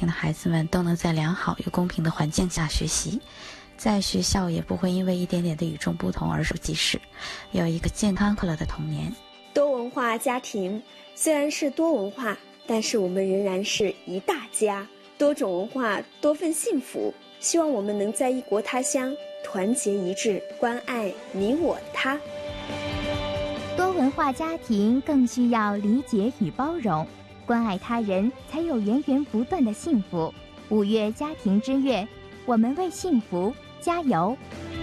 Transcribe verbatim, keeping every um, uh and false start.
庭的孩子们都能在良好又公平的环境下学习，在学校也不会因为一点点的与众不同而受歧视，有一个健康快乐的童年。 多文化家庭虽然是多文化，但是我们仍然是一大家，多种文化，多份幸福。希望我们能在异国他乡团结一致，关爱你我他。 多文化家庭更需要理解与包容，关爱他人，才有源源不断的幸福。五月家庭之月，我们为幸福加油。